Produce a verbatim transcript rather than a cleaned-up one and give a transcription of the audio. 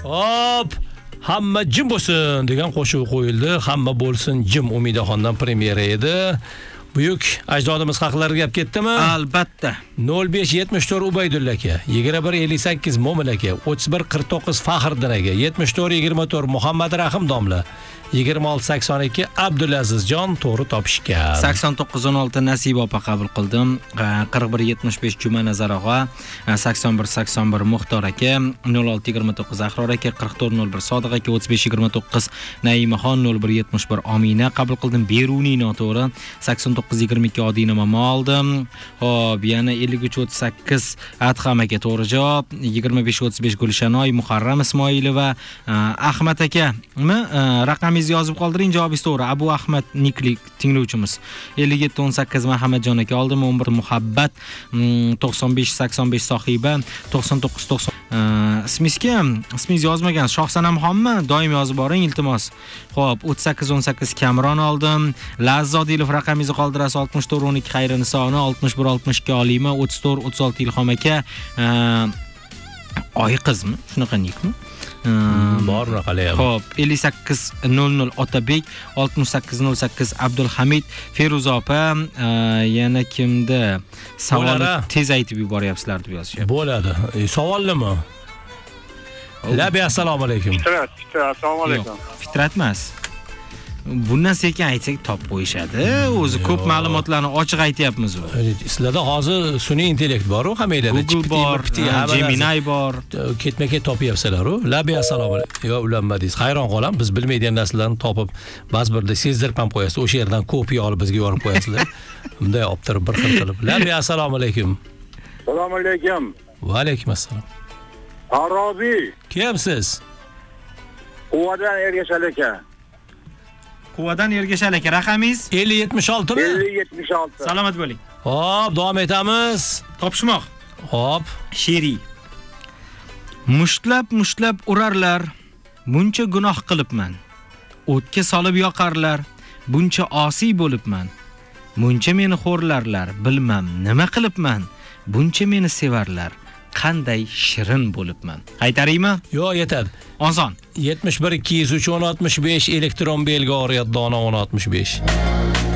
Hop, hamma jim bo'lsin degan qo'shiq qo'yildi. Hamma bo'lsin jim Umidaxondan premyera edi. Buyuk ajdodimiz haqlariga gap ketdimi? Albatta. nol besh yetmish to'rt Ubaydulla aka, yigirma bir ellik sakkiz Mo'min aka, o'ttiz bir qirq to'qqiz Faxriddin aka, yetmish to'rt yigirma to'rt Muhammad Rahim domla, yigirma olti sakson ikki Abdulazizjon to'g'ri topishgan. sakson to'qqiz o'n olti Nasiba opa qabul qildim. qirq bir yetmish besh Jumanazar og'a, sakson bir sakson bir Muxtor aka, nol olti yigirma to'qqiz Ahror aka, qirq to'rt nol bir Sodiq aka, o'ttiz besh yigirma to'qqiz Naimaxon, nol bir yetmish bir Omina qabul qildim. Beruniy noto'g'ri. sakson to'qqiz yigirma ikki Odina Mamo oldim. Xo'p, yana ellik uch o'ttiz sakkiz Adham aka to'g'ri javob. yigirma besh o'ttiz besh Gulshanoy, Muharram Ismoilova, Ahmad aka mi raqamingizni yozib qoldiring, javobingiz to'g'ri. Abu Ahmad Niklik tinglovchimiz. ellik yetti o'n sakkiz Muhammadjon aka oldim. o'n bir Muhabbat, to'qson besh sakson besh Sohiba, to'qson to'qqiz to'qson ismingizga ismingiz yozmagan Shohsanamxonmi? Doim yozib boring iltimos. Xo'p, o'ttiz sakkiz o'n sakkiz Kamron oldim. Lazzodilov raqamingizni qoldirasiz. oltmish to'rt o'n ikki Xayrinisoni, oltmish bir oltmish ikki Olima, o'ttiz to'rt o'ttiz olti Ilhom aka. Oy qizmi? Shunaqa nikmi? Bor raqalayam. Xo'p, ellik sakkiz nol nol Otabek, oltmish sakkiz nol sakkiz Abdulhamid, Feruza opa, yana kimda savolni tez aytib yuboryapsizlar deb yozishyapti. Bo'ladi. E, Savollimi? Labi assalomu alaykum. Fitrat, assalomu alaykum. Fitrat emas. Bundan sekin aytsak top qo'yishadi. O'zi ko'p ma'lumotlarni ochiq aytyapmiz u. Sizlarda hozir sun'iy intellekt bor-ku, hammalarda Google bor, Gemini bor. Ketma-ket topyapsizlar-ku. Labi assalomu alaykum. Yo, ulanmadingiz. Hayron qolam, biz bilmaydigan narsalarni topib, ba'zi birda sezdirib ham qo'yasiz. O'sha yerdan kopiya olib bizga yorib qo'yasizlar. Bunday optirib bir xil qilib. Labi assalomu alaykum. Assalomu alaykum. Va alaykum assalom. Arobiy. Kimsiz? Quvadan Ergashal aka. Quvadan Ergashal aka, raqamingiz ellik yetmish olti mi? ellik yetmish olti. Salomat bo'ling. Hop, davom etamiz. Topishmoq. Hop. Sheri. Mushtlab mushtlab urarlar. Buncha gunoh qilibman. O'tga solib yoqarlar. Buncha osiy bo'libman. Buncha meni xo'rlarlar. Bilmam nima qilibman. Buncha meni sevarlar. Qanday shirin bo'libman. Qaytaraymi? Yo, yetadi. Oson. yetmish bir ikki yuz uch o'n oltmish besh elektron belgi oriyat dona o'n oltmish besh.